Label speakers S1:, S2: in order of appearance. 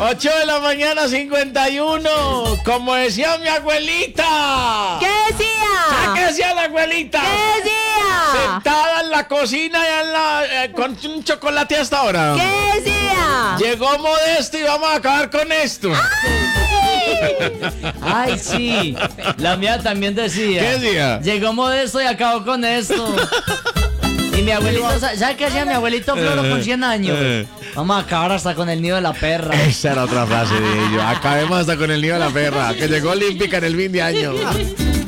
S1: 8 de la mañana, 51. Como decía mi abuelita.
S2: ¿Qué decía?
S1: ¿Qué decía la abuelita?
S2: ¿Qué decía?
S1: Sentada en la cocina y con un chocolate hasta ahora.
S2: ¿Qué decía?
S1: Llegó Modesto y vamos a acabar con esto.
S3: Ay, sí. La mía también decía.
S1: ¿Qué decía?
S3: Llegó Modesto y acabó con esto. Y mi abuelito, ¿sabes qué hacía mi abuelito Floro con 100 años? Vamos a acabar hasta con el nido de la perra.
S1: Esa era otra frase de ellos. Acabemos hasta con el nido de la perra, que llegó olímpica en el fin de año.